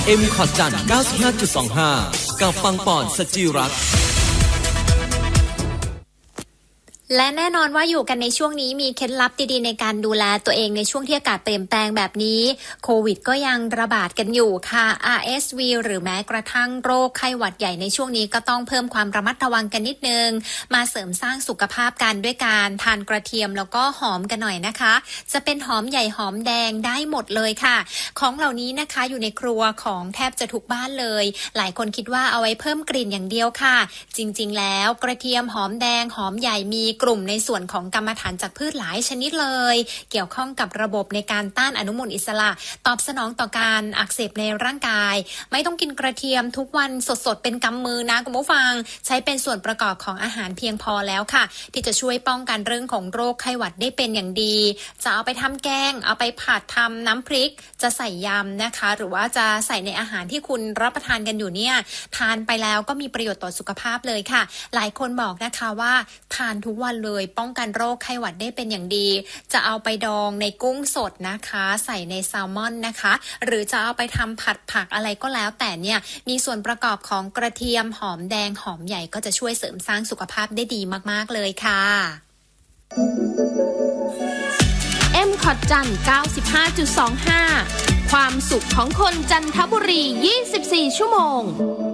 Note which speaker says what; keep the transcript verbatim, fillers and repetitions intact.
Speaker 1: เอ็ม คอร์ดจัน เก้าสิบห้าจุดสองห้า กับปังปอนสจิรัตน์
Speaker 2: และแน่นอนว่าอยู่กันในช่วงนี้มีเคล็ดลับดีๆในการดูแลตัวเองในช่วงที่อากาศเปลี่ยนแปลงแบบนี้โควิดก็ยังระบาดกันอยู่ค่ะ อาร์ เอส วี หรือแม้กระทั่งโรคไข้หวัดใหญ่ในช่วงนี้ก็ต้องเพิ่มความระมัดระวังกันนิดนึงมาเสริมสร้างสุขภาพกันด้วยการทานกระเทียมแล้วก็หอมกันหน่อยนะคะจะเป็นหอมใหญ่หอมแดงได้หมดเลยค่ะของเหล่านี้นะคะอยู่ในครัวของแทบจะทุกบ้านเลยหลายคนคิดว่าเอาไว้เพิ่มกลิ่นอย่างเดียวค่ะจริงๆแล้วกระเทียมหอมแดงหอมใหญ่มีกลุ่มในส่วนของกรรมฐานจากพืชหลายชนิดเลยเกี่ยวข้องกับระบบในการต้านอนุมูลอิสระตอบสนองต่อการอักเสบในร่างกายไม่ต้องกินกระเทียมทุกวันสดๆเป็นกำมือนะคุณผู้ฟังใช้เป็นส่วนประกอบของอาหารเพียงพอแล้วค่ะที่จะช่วยป้องกันเรื่องของโรคไข้หวัดได้เป็นอย่างดีจะเอาไปทำแกงเอาไปผัดทำน้ำพริกจะใส่ยำนะคะหรือว่าจะใส่ในอาหารที่คุณรับประทานกันอยู่เนี่ยทานไปแล้วก็มีประโยชน์ต่อสุขภาพเลยค่ะหลายคนบอกนะคะว่าทานทุกวันเลยป้องกันโรคไข้หวัดได้เป็นอย่างดีจะเอาไปดองในกุ้งสดนะคะใส่ในแซลมอนนะคะหรือจะเอาไปทำผัดผักอะไรก็แล้วแต่เนี่ยมีส่วนประกอบของกระเทียมหอมแดงหอมใหญ่ก็จะช่วยเสริมสร้างสุขภาพได้ดีมากๆเลยค่ะ
Speaker 3: เอ็ม คอร์ดจัน เก้าสิบห้าจุดสองห้า ความสุขของคนจันทบุรียี่สิบสี่ชั่วโมง